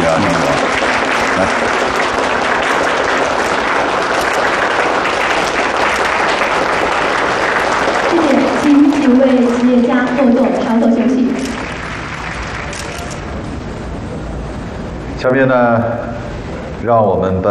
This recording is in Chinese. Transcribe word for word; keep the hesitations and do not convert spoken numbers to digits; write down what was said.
谢啊，辛苦啊，来。 谢谢，请几位企业家落座，稍作休息。 下面呢，让我们颁。